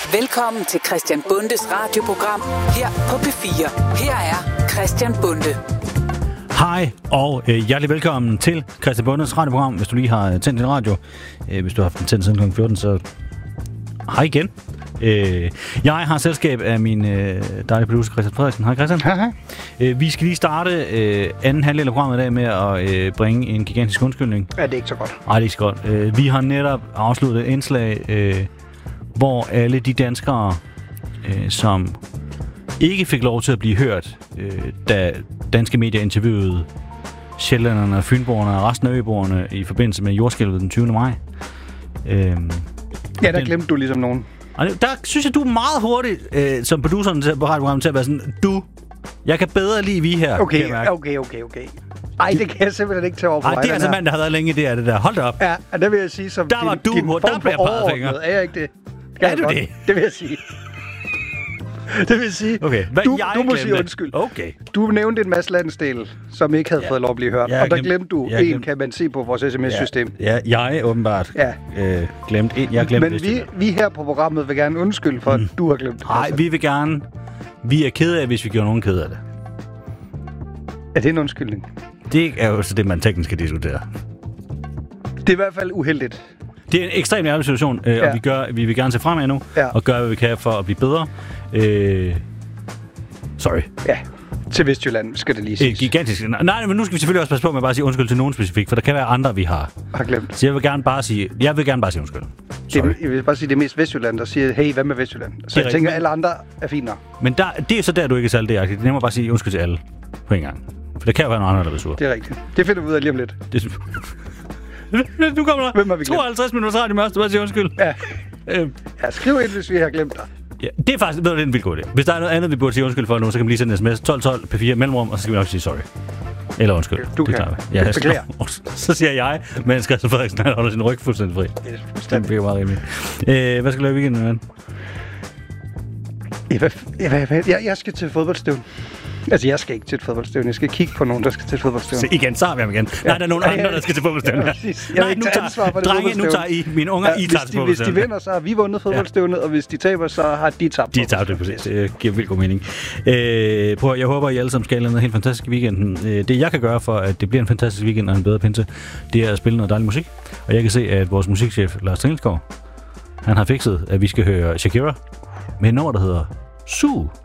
Velkommen til Christian Bundes radioprogram her på P4. Her er Christian Bunde. Hej og hjertelig velkommen til Christian Bundes radioprogram. Hvis du lige har tændt din radio, hvis du har haft den tændt siden kl. 14, så hej igen. Jeg har selskab af min dejlige producer Christian Frederiksen. Hej Christian. Hej. Vi skal lige starte anden halvdel af programmet i dag med at bringe en gigantisk undskyldning. Ja, det er ikke så godt. Nej, det er ikke så godt. Vi har netop afsluttet et indslag, hvor alle de danskere, som ikke fik lov til at blive hørt, da danske medier interviewede sjællænderne, fynboerne og resten af øboerne i forbindelse med jordskælvet den 20. maj. Ja, der glemte du ligesom nogen. Der synes jeg, du er meget hurtig som produceren til radioprogrammet til at være sådan, jeg kan bedre lide vi her. Okay. Ej, det kan jeg simpelthen ikke tage over på. Nej, det er altså mand, der har været længe, det er det der. Hold da op. Ja, og der vil jeg sige, som der var din der form blev for peget fingre. Er jeg ikke det? Er du det? Det vil jeg sige. Det vil sige, okay. du må sige undskyld. Okay. Du nævnte en masse landsdel, som ikke havde fået lov at blive hørt. Og der glemte du en, kan man se på vores sms-system. Ja, jeg åbenbart glemte en. Jeg glemte men vi her på programmet vil gerne undskylde for, at du har glemt det. Nej, vi vil gerne. Vi er kede af, hvis vi gjorde nogen ked af det. Er det en undskyldning? Det er jo så det, man teknisk kan diskutere. Det er i hvert fald uheldigt. Det er en ekstremt ærlig situation, og vi vil gerne se fremad nu, og gøre, hvad vi kan for at blive bedre. Sorry. Ja, til Vestjylland skal det lige siges. Gigantisk. Nej, men nu skal vi selvfølgelig også passe på med at bare sige undskyld til nogen specifikt, for der kan være andre, vi har glemt. Så jeg vil gerne bare sige undskyld. Jeg vil bare sige, det er mest Vestjylland, der siger, hey, hvad med Vestjylland? Så jeg tænker, at alle andre er fint nok. Men det er så der, du ikke er særlig det. Det er nemmere bare at sige undskyld til alle på en gang. For der kan jo være nogle andre, der er sur. Det er rigtigt. Det finder vi ud af lige om lidt. Nu kommer der 52 minutter radio med os, du bare siger undskyld. Ja, skriv ind, hvis vi har glemt dig. Ja, det er faktisk en vildt god idé. Hvis der er noget andet, vi burde sige undskyld for nu, så kan vi lige sende en sms 1212 P4 mellemrum, og så skal vi nok sige sorry. Eller undskyld. Du kan. Ja, så siger jeg, men Christian Frederiksen, han holder sin ryg fuldstændig fri. Det bliver meget rimeligt. Hvad skal du lave i weekenden, mand? Jeg skal til fodboldstævn. Altså, jeg skal ikke til et fodboldstævn. Jeg skal kigge på nogen, der skal til et fodboldstævn. Så igen, så har vi ham igen. Nej, der er nogen andre, der skal til fodboldstævn. Nej, nu tager I mine unger, I tager til fodboldstævn. Hvis de vinder, så har vi vundet fodboldstævnet, og hvis de taber, så har de tabt. De tabte det præcis. Det giver vildt god mening. Jeg håber, I alle sammen skal have en helt fantastisk weekend. Det, jeg kan gøre for, at det bliver en fantastisk weekend og en bedre pinse, det er at spille noget dejlig musik. Og jeg kan se, at vores musikchef, Lars Tringelskov, han har fikset, at vi skal høre Shakira med en nummer, der hedder Sue.